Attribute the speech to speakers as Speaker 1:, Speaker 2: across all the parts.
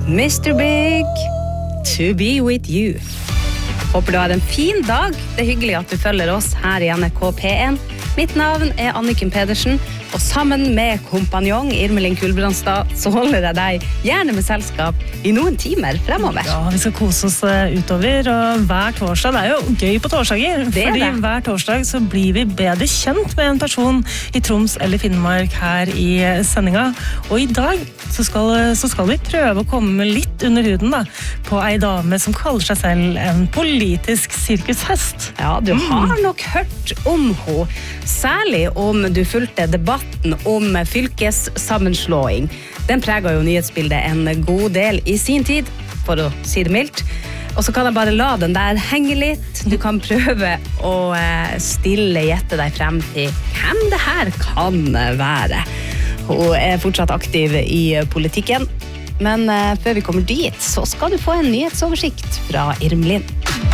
Speaker 1: Mr. Big, to be with you. Håper du har en fin dag. Det hyggelig at du følger oss her I NRK P1. Mitt navn Anniken Pedersen, og sammen med kompanjong Irmelin Kulbrandstad så holder jeg deg gjerne med selskap I noen timer fremover.
Speaker 2: Ja, vi skal kose oss utover, og hver torsdag, det jo gøy på torsdager, fordi hver torsdag så blir vi bedre kjent med en person I Troms eller Finnmark her I sendinga, og I dag så skal vi prøve å komme litt under huden da, på ei dame som kaller seg selv en politisk sirkushest.
Speaker 1: Ja, du har nok hørt om henne, særlig om du fulgte debatten om fylkessammenslåing. Den preget jo nyhetsbildet en god del I sin tid, for å si det mildt. Og så kan jeg bare la den der henge litt. Du kan prøve å stille gjette deg frem til hvem det her kan være. Hun fortsatt aktiv I politikken, men før vi kommer dit, så skal du få en nyhetsoversikt fra Irmelin.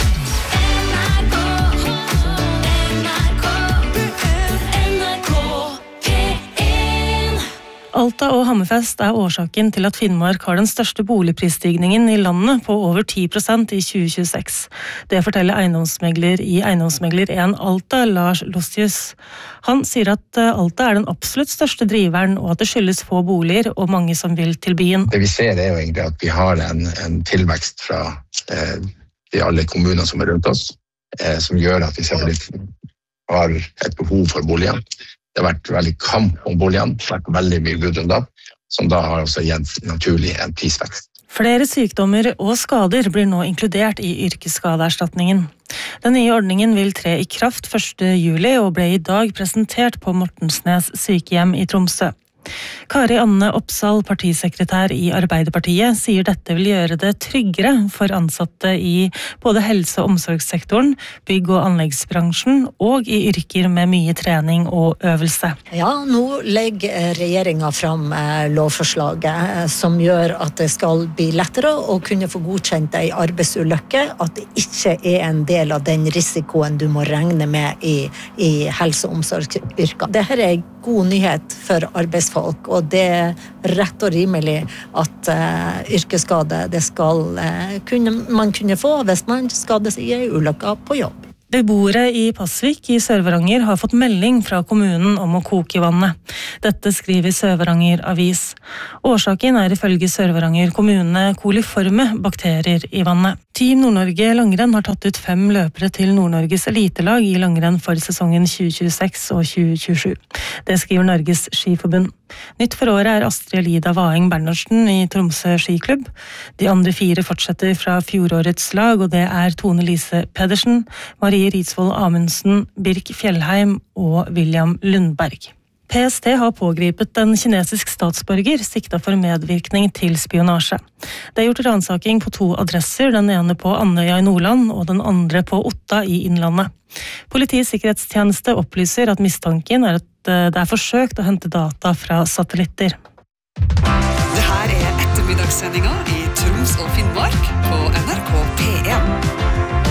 Speaker 2: Alta og Hammerfest årsaken til at Finnmark har den største boligprisstigningen I landet på over 10% I 2026. Det forteller eiendomsmegler I Eiendomsmegler 1 Alta, Lars Lostius. Han sier at Alta den absolutt største driveren, og at det skyldes få boliger og mange som vil til byen.
Speaker 3: Det vi ser jo egentlig at vi har en tilvekst fra de alle kommunene som rundt oss, som gjør at vi selvfølgelig har et behov for boliger. Det har vært veldig kamp om boligene, det har vært veldig mye budrunder, som da har også gitt naturlig en prisvekst.
Speaker 2: Flere sykdommer og skader blir nå inkludert I yrkesskadeerstatningen. Den nye ordningen vil tre I kraft 1. juli og ble I dag presentert på Mortensnes sykehjem I Tromsø. Kari Anne Oppsal, partisekretær I Arbeiderpartiet, sier dette vil gjøre det tryggere for ansatte I både helse- og omsorgssektoren, bygg- og anleggsbransjen og I yrker med mye trening og øvelse.
Speaker 4: Ja, nå legger regjeringen fram lovforslaget som gjør at det skal bli lettere å kunne få godkjent en arbeidsulykke, at det ikke en del av den risikoen du må regne med I helse- og omsorgsyrker. Dette en god nyhet for arbeidsfolk, og det rett og rimelig at yrkesskade det skal man kunne få hvis man skader seg I ulykke på jobb.
Speaker 2: Beboere I Pasvik I Sør-Varanger har fått melding fra kommunen om å koke vannet. Dette skriver Sør-Varanger Avis. Årsaken ifølge Sør-Varanger kommune koliforme bakterier I vannet. Team Nord-Norge Langrenn har tatt ut 5 løpere til Nord-Norges elitelag I langrenn for sesongen 2026 og 2027. Det skriver Norges Skiforbund. Nytt for året Astrid Lida Vaeng Bernhardsen I Tromsø skiklubb. De andre 4 fortsetter fra fjorårets lag, og det Tone Lise Pedersen, Marie Risvold Amundsen, Birk Fjellheim og William Lundberg. PST har pågripet en kinesisk statsborger siktet for medvirkning til spionasje. Det gjort ransaking på 2 adresser, den ene på Andøya I Nordland og den andre på Otta I Innlandet. Politiets sikkerhetstjeneste opplyser at mistanken at det forsøkt å hente data fra satellitter.
Speaker 5: Det her ettermiddagssendinga I Troms og Finnmark på NRK P1.